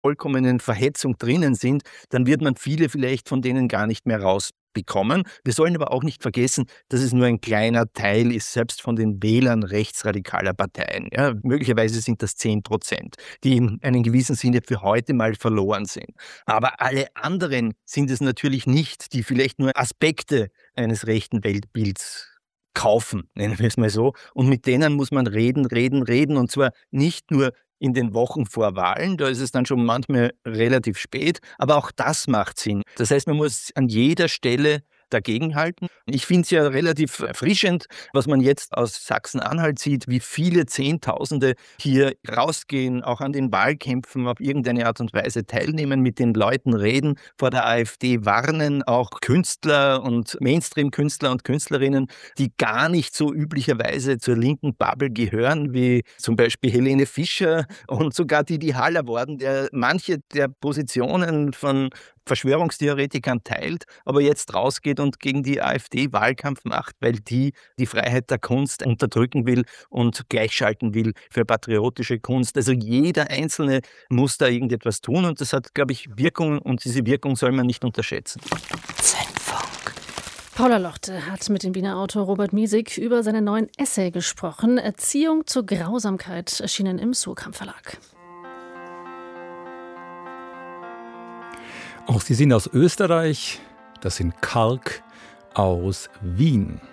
vollkommenen Verhetzung drinnen sind, dann wird man viele vielleicht von denen gar nicht mehr rausbekommen. Wir sollen aber auch nicht vergessen, dass es nur ein kleiner Teil ist, selbst von den Wählern rechtsradikaler Parteien. Ja, möglicherweise sind das 10%, die in einem gewissen Sinne für heute mal verloren sind. Aber alle anderen sind es natürlich nicht, die vielleicht nur Aspekte eines rechten Weltbilds kaufen, nennen wir es mal so. Und mit denen muss man reden, reden, reden. Und zwar nicht nur in den Wochen vor Wahlen, da ist es dann schon manchmal relativ spät, aber auch das macht Sinn. Das heißt, man muss an jeder Stelle dagegenhalten. Ich finde es ja relativ erfrischend, was man jetzt aus Sachsen-Anhalt sieht, wie viele Zehntausende hier rausgehen, auch an den Wahlkämpfen auf irgendeine Art und Weise teilnehmen, mit den Leuten reden, vor der AfD warnen, auch Künstler und Mainstream-Künstler und Künstlerinnen, die gar nicht so üblicherweise zur linken Bubble gehören, wie zum Beispiel Helene Fischer und sogar Didi Hallervorden, der manche der Positionen von Verschwörungstheoretikern teilt, aber jetzt rausgeht und gegen die AfD Wahlkampf macht, weil die Freiheit der Kunst unterdrücken will und gleichschalten will für patriotische Kunst. Also jeder Einzelne muss da irgendetwas tun und das hat, glaube ich, Wirkung und diese Wirkung soll man nicht unterschätzen. Zündfunk. Paula Lochte hat mit dem Wiener Autor Robert Miesig über seinen neuen Essay gesprochen. Erziehung zur Grausamkeit, erschienen im Surkamp Verlag. Auch sie sind aus Österreich, das sind Kalk aus Wien.